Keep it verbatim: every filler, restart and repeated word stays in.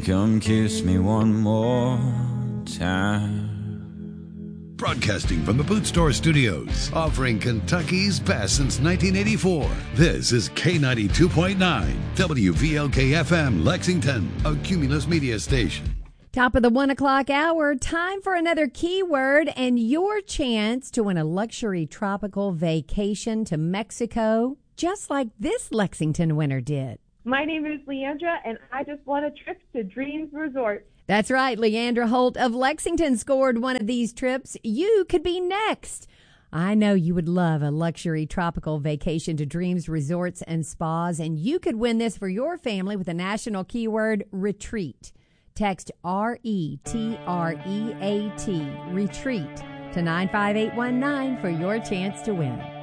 come kiss me one more time. Broadcasting from the Boot Store Studios, offering Kentucky's best since nineteen eighty-four. This is K ninety-two point nine, W V L K F M, Lexington, a Cumulus Media station. Top of the one o'clock hour, time for another keyword and your chance to win a luxury tropical vacation to Mexico, just like this Lexington winner did. My name is Leandra, and I just won a trip to Dreams Resort. That's right. Leandra Holt of Lexington scored one of these trips. You could be next. I know you would love a luxury tropical vacation to Dreams Resorts and Spas, and you could win this for your family with the national keyword retreat. Text R E T R E A T, retreat, to nine five eight one nine for your chance to win.